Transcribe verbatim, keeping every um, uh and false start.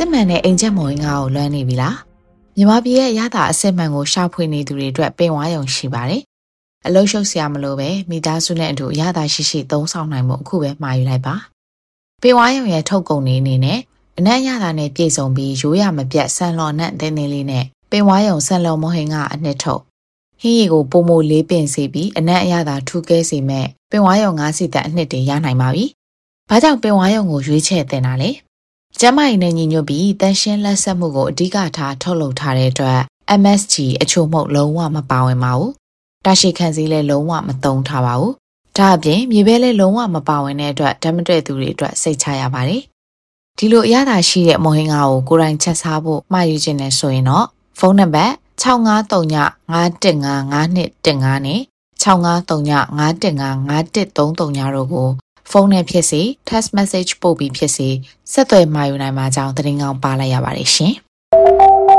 စစ်မှန်တဲ့အင်ဂျင်မော်ငါကိုလွမ်းနေပြီလားမြန်မာပြည်ရဲ့ရတာအစစ်မှန်ကိုရှာဖွေနေသူတွေအတွက်ပင်ဝါရုံရှိပါတယ်အလုံးရှုပ်စရာမလိုပဲမိသားစုနဲ့အတူရတာရှိရှိသုံးဆောင်နိုင်မှုအခုပဲမှာယူလိုက်ပါပင်ဝါရုံရဲ့ထုတ်ကုန်နေအနေနဲ့အနက်ရတာနဲ့ပြည့်စုံပြီးရိုးရမပြတ်ဆန်လော်နဲ့တင်းတင်းလေးနဲ့ပင်ဝါရုံဆန်လော်မဟင်ကအနှစ်ထုတ်ဟင်းရီကိုပုံမိုလေးပင်စေပြီးအနက်အရသာထူးကဲစေမဲ့ပင်ဝါရုံငါးစီတက်အနှစ်တွေရနိုင်ပါပြီဘာကြောင့်ပင်ဝါရုံကိုရွေးချယ်တင်တာလဲကျမကြီးနဲ့ညီညွတ်ပြီးတန်ရှင်းလက်ဆက်မှုကိုအဓိကထားထုတ်လုပ်ထားတဲ့အတွက် M S G အချို့မဟုတ်လုံးဝမပါဝင်ပါဘူး။တာရှိခံစည်းလည်းလုံးဝမသုံးထားပါဘူး။ဒါအပြင်မြေပဲလည်းလုံးဝမပါဝင်တဲ့အတွက်ဓာတ်မတွေ့သူတွေအတွက်စိတ်ချရပါတယ်။ဒီလိုအရသာရှိတဲ့မော်ဟင်ငါကိုကိုယ်တိုင်ချက်စားဖို့မှာယူခြင်းနဲ့ဆိုရင်တော့ဖုန်းနံပါတ်၆၅၃ည၅၁၅၅၂၁၅နဲ့၆၅၃ည၅၁၅၅၅၁၃၃တို့ကိုဖုန်းနဲ့ဖြစ်စေ text message ပို့ပြီးဖြစ်စေဆက်သွယ်မှာယူနိုင်မှာကြောင်းသတင်းကောင်းပါလိုက်ရပါတယ်ရှင်။